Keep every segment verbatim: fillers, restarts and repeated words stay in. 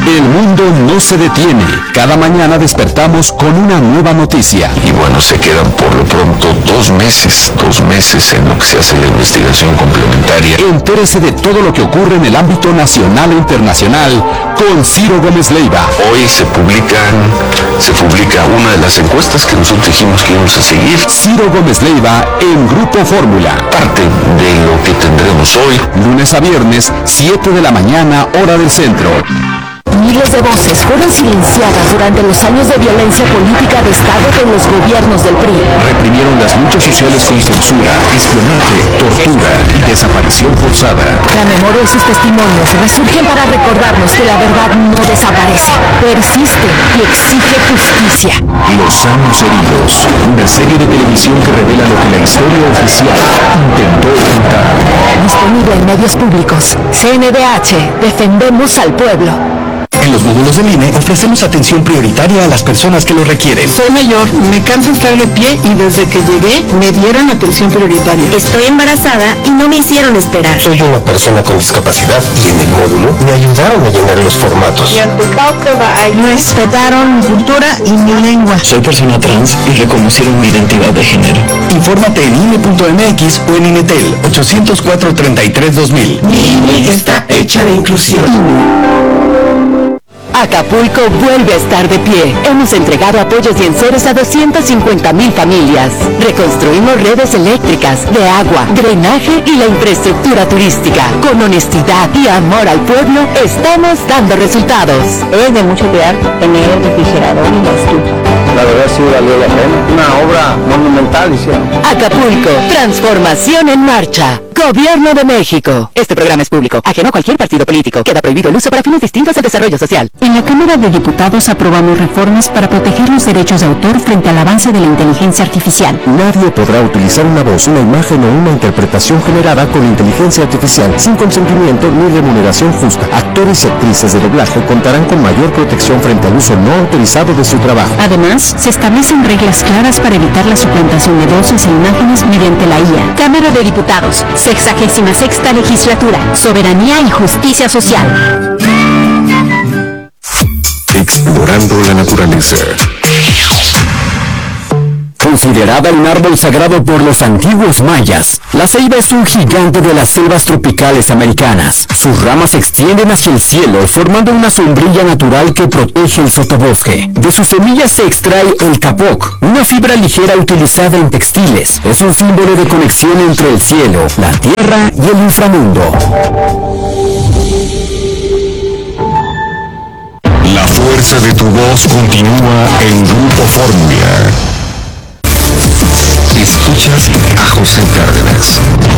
El mundo no se detiene. Cada mañana despertamos con una nueva noticia. Y bueno, se quedan por lo pronto dos meses, dos meses en lo que se hace la investigación complementaria. Entérese de todo lo que ocurre en el ámbito nacional e internacional con Ciro Gómez Leiva. Hoy se publican, se publica una de las encuestas que nosotros dijimos que íbamos a seguir. Ciro Gómez Leiva en Grupo Fórmula. Parte de lo que tendremos hoy. Lunes a viernes, siete de la mañana, hora del centro. Miles de voces fueron silenciadas durante los años de violencia política de Estado de los gobiernos del P R I. Reprimieron las luchas sociales con censura, espionaje, tortura y desaparición forzada. La memoria y sus testimonios resurgen para recordarnos que la verdad no desaparece, persiste y exige justicia. Los años heridos, una serie de televisión que revela lo que la historia oficial intentó ocultar. Disponible en medios públicos. C N D H, defendemos al pueblo. En los módulos del I N E ofrecemos atención prioritaria a las personas que lo requieren. Soy mayor, me canso estar de pie y desde que llegué me dieron atención prioritaria. Estoy embarazada y no me hicieron esperar. Soy una persona con discapacidad y en el módulo me ayudaron a llenar los formatos. Respetaron mi cultura y mi lengua. Soy persona trans y reconocieron mi identidad de género. Infórmate en I N E punto M X o en INETEL ocho cero cuatro, treinta y tres, dos mil. Mi I N E está hecha de inclusión. Acapulco vuelve a estar de pie. Hemos entregado apoyos y enseres a doscientas cincuenta mil familias. Reconstruimos redes eléctricas, de agua, drenaje y la infraestructura turística. Con honestidad y amor al pueblo, estamos dando resultados. Es de mucho cuidar tener el refrigerador y la estufa. La verdad sí valió la pena. Una obra monumental hicieron. Acapulco, transformación en marcha. Gobierno de México. Este programa es público, ajeno a cualquier partido político. Queda prohibido el uso para fines distintos al desarrollo social. En la Cámara de Diputados aprobamos reformas para proteger los derechos de autor frente al avance de la inteligencia artificial. Nadie podrá utilizar una voz, una imagen o una interpretación generada con inteligencia artificial sin consentimiento ni remuneración justa. Actores y actrices de doblaje contarán con mayor protección frente al uso no autorizado de su trabajo. Además, se establecen reglas claras para evitar la suplantación de voces e imágenes mediante la I A. Cámara de Diputados, sexagésima sexta legislatura, soberanía y justicia social. Explorando la naturaleza. Considerada un árbol sagrado por los antiguos mayas, la ceiba es un gigante de las selvas tropicales americanas. Sus ramas se extienden hacia el cielo, formando una sombrilla natural que protege el sotobosque. De sus semillas se extrae el capoc, una fibra ligera utilizada en textiles. Es un símbolo de conexión entre el cielo, la tierra y el inframundo. La fuerza de tu voz continúa en Grupo Fórmula. Escuchas a José Cárdenas.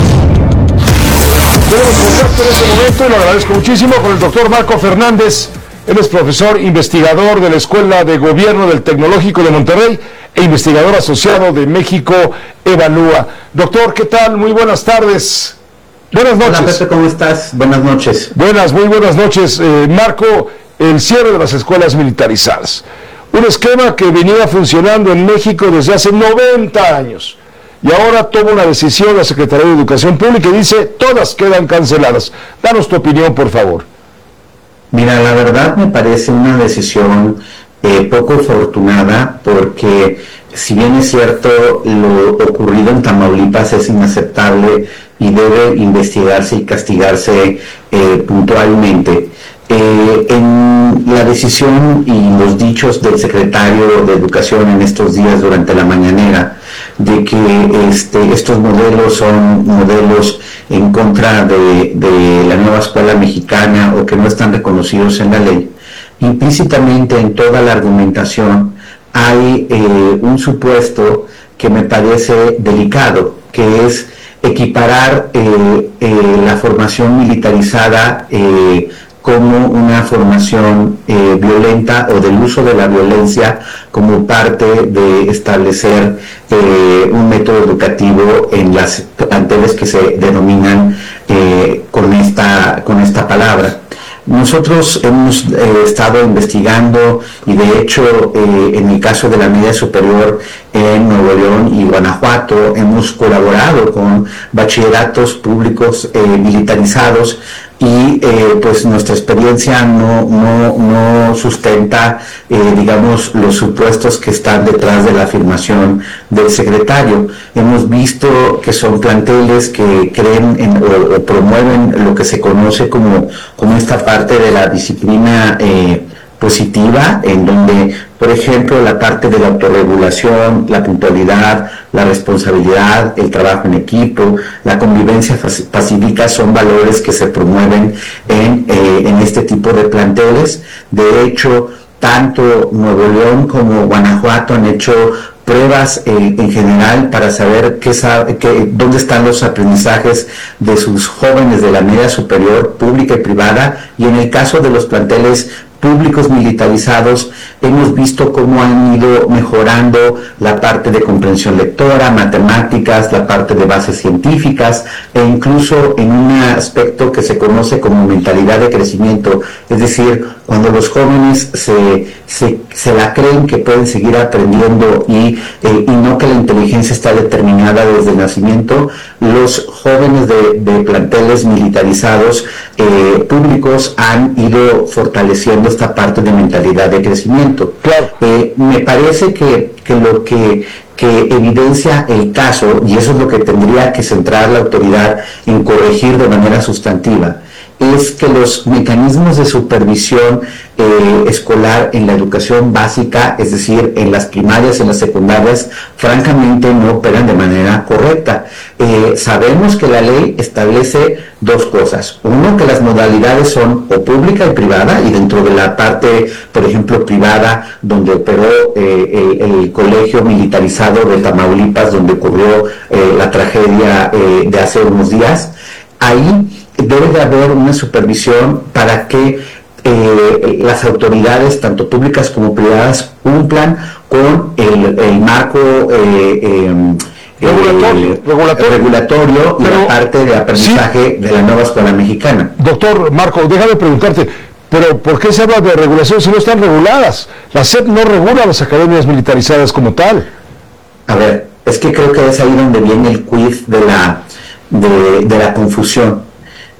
Tenemos contacto en este momento y lo agradezco muchísimo con el doctor Marco Fernández. Él es profesor investigador de la Escuela de Gobierno del Tecnológico de Monterrey e investigador asociado de México Evalúa. Doctor, ¿qué tal? Muy buenas tardes. Buenas noches. Hola Pepe, ¿cómo estás? Buenas noches. Buenas, muy buenas noches. Eh, Marco, el cierre de las escuelas militarizadas. Un esquema que venía funcionando en México desde hace noventa años. Y ahora toma una decisión la Secretaría de Educación Pública y dice, todas quedan canceladas. Danos tu opinión, por favor. Mira, la verdad me parece una decisión eh, poco afortunada, porque si bien es cierto, lo ocurrido en Tamaulipas es inaceptable y debe investigarse y castigarse eh, puntualmente. Eh, en la decisión y los dichos del secretario de Educación en estos días durante la mañanera de que este, estos modelos son modelos en contra de, de la nueva escuela mexicana o que no están reconocidos en la ley, implícitamente en toda la argumentación hay eh, un supuesto que me parece delicado, que es equiparar eh, eh, la formación militarizada eh, como una formación eh, violenta o del uso de la violencia como parte de establecer eh, un método educativo en las planteles que se denominan eh, con esta, con esta palabra. Nosotros hemos eh, estado investigando y de hecho eh, en el caso de la media superior en Nuevo León y Guanajuato hemos colaborado con bachilleratos públicos eh, militarizados y eh, pues nuestra experiencia no, no, no sustenta, eh, digamos, los supuestos que están detrás de la afirmación del secretario. Hemos visto que son planteles que creen en, o, o promueven lo que se conoce como, como esta parte de la disciplina eh, positiva, en donde, por ejemplo, la parte de la autorregulación, la puntualidad, la responsabilidad, el trabajo en equipo, la convivencia pacífica son valores que se promueven en, eh, en este tipo de planteles. De hecho, tanto Nuevo León como Guanajuato han hecho pruebas eh, en general para saber qué sabe, qué, dónde están los aprendizajes de sus jóvenes de la media superior, pública y privada, y en el caso de los planteles públicos militarizados, hemos visto cómo han ido mejorando la parte de comprensión lectora, matemáticas, la parte de bases científicas, e incluso en un aspecto que se conoce como mentalidad de crecimiento, es decir, cuando los jóvenes se, se, se la creen que pueden seguir aprendiendo y, eh, y no que la inteligencia está determinada desde el nacimiento, los jóvenes de, de planteles militarizados eh, públicos han ido fortaleciendo esta parte de mentalidad de crecimiento. Claro. Eh, me parece que, que lo que, que evidencia el caso, y eso es lo que tendría que centrar la autoridad en corregir de manera sustantiva, es que los mecanismos de supervisión eh, escolar en la educación básica, es decir, en las primarias, en las secundarias, francamente no operan de manera correcta. Eh, sabemos que la ley establece dos cosas. Uno, que las modalidades son o pública y privada, y dentro de la parte, por ejemplo, privada, donde operó eh, el, el colegio militarizado de Tamaulipas, donde ocurrió eh, la tragedia eh, de hace unos días, ahí debe de haber una supervisión para que eh, las autoridades, tanto públicas como privadas, cumplan con el, el marco eh, eh, regulatorio, eh, regulatorio, regulatorio y pero, la parte de aprendizaje sí, de la nueva escuela mexicana. Doctor Marco, déjame preguntarte, pero ¿por qué se habla de regulación si no están reguladas? La S E P no regula las academias militarizadas como tal. A ver, es que creo que es ahí donde viene el quiz de la, de, de la confusión.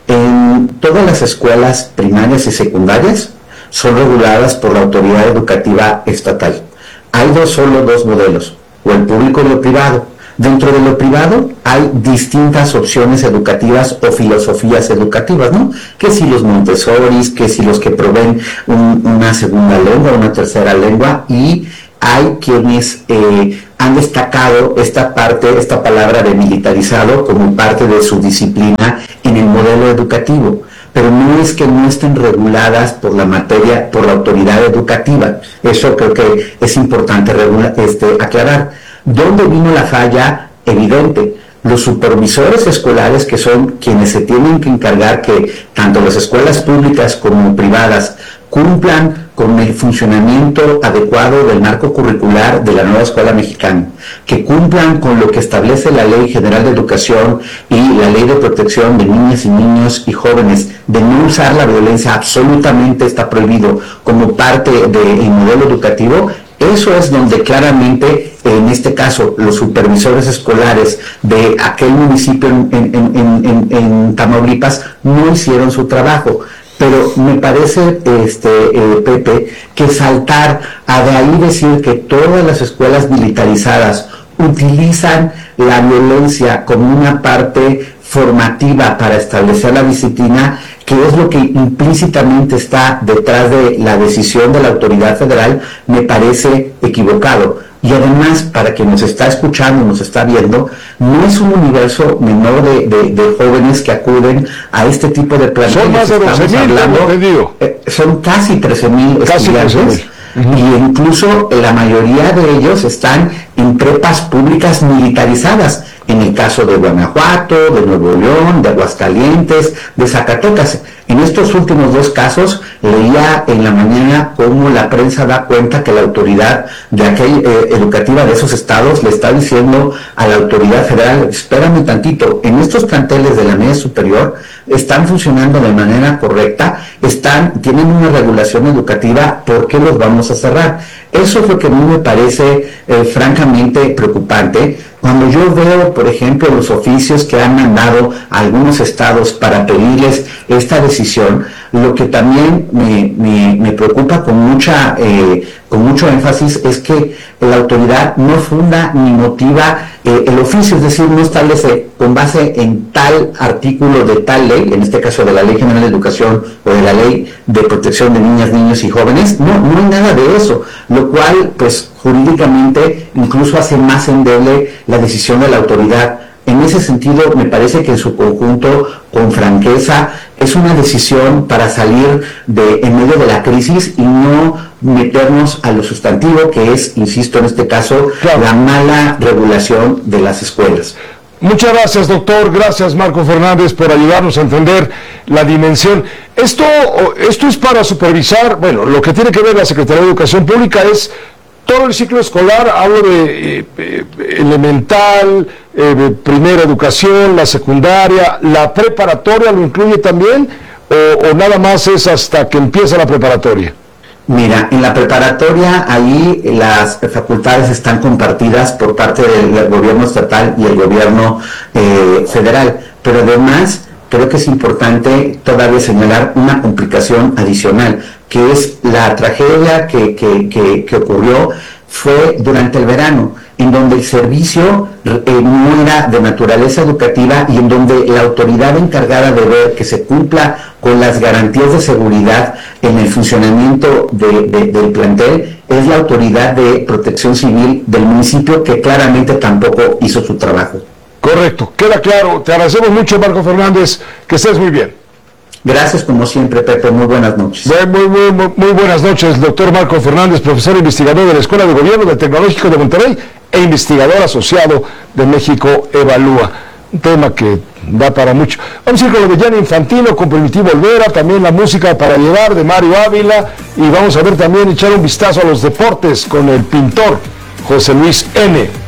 En todas las escuelas primarias y secundarias son reguladas por la autoridad educativa estatal. Hay dos, solo dos modelos, o el público y lo privado. Dentro de lo privado hay distintas opciones educativas o filosofías educativas, ¿no? Que si los Montessoris, que si los que proveen un, una segunda lengua, una tercera lengua, y hay quienes eh, han destacado esta parte, esta palabra de militarizado como parte de su disciplina en el modelo educativo, pero no es que no estén reguladas por la materia, por la autoridad educativa. Eso creo que es importante regula, este, aclarar. ¿Dónde vino la falla? Evidente. Los supervisores escolares, que son quienes se tienen que encargar que tanto las escuelas públicas como privadas cumplan con el funcionamiento adecuado del marco curricular de la nueva escuela mexicana, que cumplan con lo que establece la Ley General de Educación y la Ley de Protección de Niñas y Niños y Jóvenes, de no usar la violencia, absolutamente está prohibido como parte del modelo educativo. Eso es donde claramente, en este caso, los supervisores escolares de aquel municipio en, en, en, en, en Tamaulipas no hicieron su trabajo. Pero me parece, este, eh, Pepe, que saltar a de ahí decir que todas las escuelas militarizadas utilizan la violencia como una parte formativa para establecer la disciplina, que es lo que implícitamente está detrás de la decisión de la autoridad federal, me parece equivocado. Y además, para quien nos está escuchando, nos está viendo, no es un universo menor de, de, de jóvenes que acuden a este tipo de planteles. Son más de doce mil, eh, son casi trece mil estudiantes. Uh-huh. Y incluso la mayoría de ellos están en prepas públicas militarizadas, en el caso de Guanajuato, de Nuevo León, de Aguascalientes, de Zacatecas. En estos últimos dos casos, leía en la mañana cómo la prensa da cuenta que la autoridad de aquel, eh, educativa de esos estados le está diciendo a la autoridad federal: espérame tantito, en estos planteles de la media superior están funcionando de manera correcta, están, tienen una regulación educativa, ¿por qué los vamos a cerrar? Eso es lo que a mí me parece eh, francamente preocupante. Cuando yo veo, por ejemplo, los oficios que han mandado a algunos estados para pedirles esta decisión. Lo que también me, me, me preocupa con mucha eh, con mucho énfasis es que la autoridad no funda ni motiva eh, el oficio, es decir, no establece con base en tal artículo de tal ley, en este caso de la Ley General de Educación o de la Ley de Protección de Niñas, Niños y Jóvenes. No, no hay nada de eso, lo cual pues jurídicamente incluso hace más endeble la decisión de la autoridad. En ese sentido, me parece que en su conjunto, con franqueza, es una decisión para salir de en medio de la crisis y no meternos a lo sustantivo, que es, insisto, en este caso, claro, la mala regulación de las escuelas. Muchas gracias, doctor. Gracias, Marco Fernández, por ayudarnos a entender la dimensión. Esto, esto es para supervisar, bueno, lo que tiene que ver la Secretaría de Educación Pública es todo el ciclo escolar. Hablo de eh, eh, elemental, eh, primera educación, la secundaria, la preparatoria, ¿lo incluye también? O, o nada más es hasta que empieza la preparatoria? Mira, en la preparatoria ahí las facultades están compartidas por parte del gobierno estatal y el gobierno eh, federal, pero además creo que es importante todavía señalar una complicación adicional, que es la tragedia que, que, que, que ocurrió fue durante el verano, en donde el servicio eh, no era de naturaleza educativa y en donde la autoridad encargada de ver que se cumpla con las garantías de seguridad en el funcionamiento de, de, del plantel es la autoridad de protección civil del municipio, que claramente tampoco hizo su trabajo. Correcto, queda claro. Te agradecemos mucho, Marco Fernández, que estés muy bien. Gracias, como siempre, Pepe. Muy buenas noches. Muy, muy, muy, muy buenas noches, doctor Marco Fernández, profesor e investigador de la Escuela de Gobierno del Tecnológico de Monterrey e investigador asociado de México Evalúa. Un tema que da para mucho. Vamos a ir con lo de Gianni Infantino, con Primitivo Olvera, también la música para llevar de Mario Ávila, y vamos a ver también, echar un vistazo a los deportes con el pintor José Luis N.